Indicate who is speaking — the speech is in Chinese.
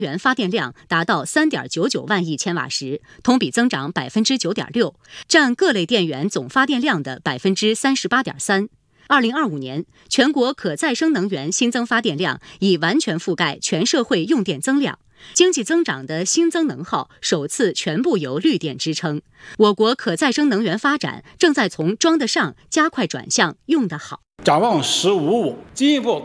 Speaker 1: 元发电量达到3.99万亿千瓦时，同比增长9.6%，占各类电源总发电量的38.3%。2025年，全国可再生能源新增发电量已完全覆盖全社会用电增量，经济增长的新增能耗首次全部由绿电支撑。我国可再生能源发展正在从装得上加快转向用得好。
Speaker 2: 展望“十五五”，进一步